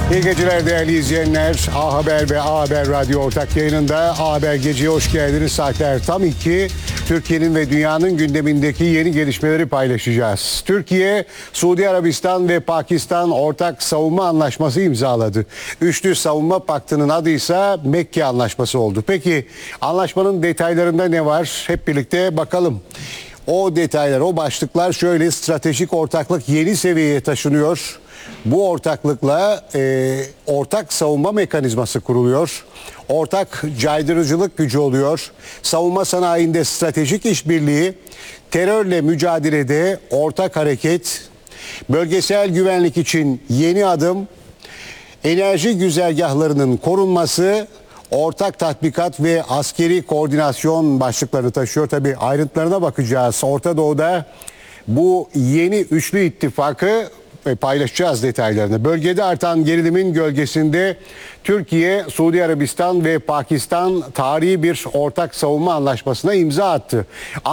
İyi geceler değerli izleyenler. A Haber ve A Haber Radyo ortak yayınında A Haber Gece'ye hoş geldiniz. Saatler tam 2. Türkiye'nin ve dünyanın gündemindeki yeni gelişmeleri paylaşacağız. Türkiye, Suudi Arabistan ve Pakistan ortak savunma anlaşması imzaladı. Üçlü Savunma Paktı'nın adı ise Mekke Anlaşması oldu. Peki anlaşmanın detaylarında ne var? Hep birlikte bakalım. O detaylar, o başlıklar şöyle: stratejik ortaklık yeni seviyeye taşınıyor. Bu ortaklıkla ortak savunma mekanizması kuruluyor. Ortak caydırıcılık gücü oluyor. Savunma sanayinde stratejik işbirliği, terörle mücadelede ortak hareket, bölgesel güvenlik için yeni adım, enerji güzergahlarının korunması, ortak tatbikat ve askeri koordinasyon başlıklarını taşıyor. Tabii ayrıntılarına bakacağız. Orta Doğu'da bu yeni üçlü ittifakı paylaşacağız detaylarını. Bölgede artan gerilimin gölgesinde Türkiye, Suudi Arabistan ve Pakistan tarihi bir ortak savunma anlaşmasına imza attı.